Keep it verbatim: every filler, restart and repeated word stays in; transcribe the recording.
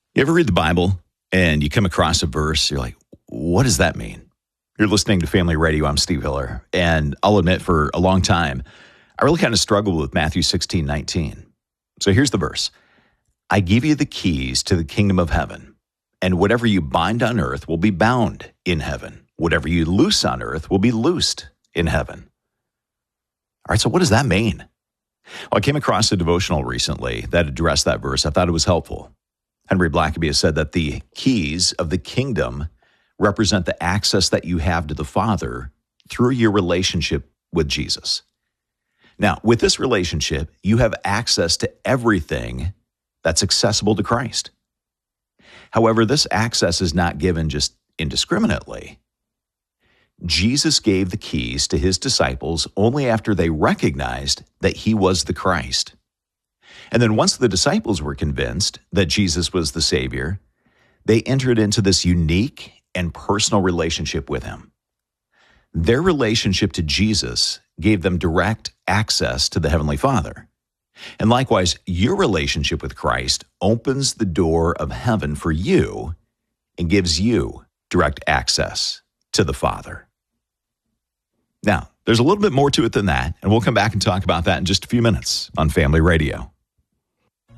You ever read the Bible and you come across a verse, you're like, what does that mean? You're listening to Family Radio. I'm Steve Hiller. And I'll admit, for a long time, I really kind of struggled with Matthew sixteen nineteen. So here's the verse. I give you the keys to the kingdom of heaven, and whatever you bind on earth will be bound in heaven. Whatever you loose on earth will be loosed in heaven. All right, so what does that mean? Well, I came across a devotional recently that addressed that verse. I thought it was helpful. Henry Blackaby has said that the keys of the kingdom represent the access that you have to the Father through your relationship with Jesus. Now, with this relationship, you have access to everything that's accessible to Christ. However, this access is not given just indiscriminately. Jesus gave the keys to his disciples only after they recognized that he was the Christ. And then once the disciples were convinced that Jesus was the Savior, they entered into this unique and personal relationship with him. Their relationship to Jesus gave them direct access to the Heavenly Father. And likewise, your relationship with Christ opens the door of heaven for you and gives you direct access to the Father. Now, there's a little bit more to it than that, and we'll come back and talk about that in just a few minutes on Family Radio.